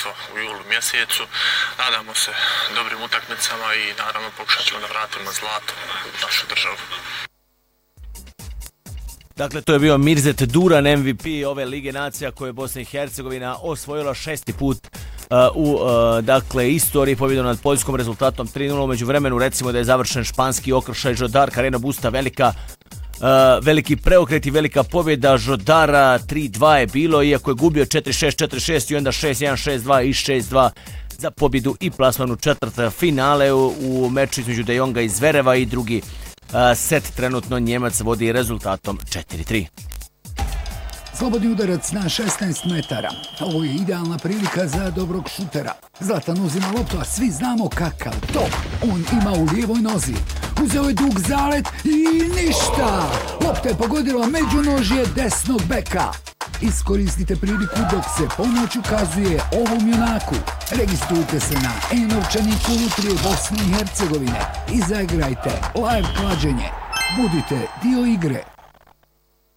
prvenstvo u julu mjesecu. Nadamo se dobrim utakmicama i naravno pokušat ćemo da vratimo zlato u našu državu. Dakle, to je bio Mirzet Duran, MVP ove Lige nacija koje je Bosna i Hercegovina osvojila 6. put u istoriji pobjedom nad Poljskom rezultatom 3:0. Među vremenu recimo da je završen španski okršaj Žodar, Carreno Busta, veliki preokret i velika pobjeda Žodara, 3:2 je bilo, iako je gubio 4:6, 4:6 i onda 6:1, 6:2 i 6:2 za pobjedu i plasman u četvrtfinale u meču između De Jonga i Zvereva i drugi set trenutno Njemac vodi rezultatom 4:3. Slobodni udarac na 16 metara. Ovo je idealna prilika za dobrog šutera. Zlatan uzima loptu, a svi znamo kakav to on ima u lijevoj nozi. Uzeo je dug zalet i ništa! Lopta je pogodila međunožje desnog beka. Iskoristite priliku dok se pomoć ukazuje ovom junaku. Registrujte se na e-novčaniku Lutrije Bosne i Hercegovine i zaigrajte live klađenje. Budite dio igre.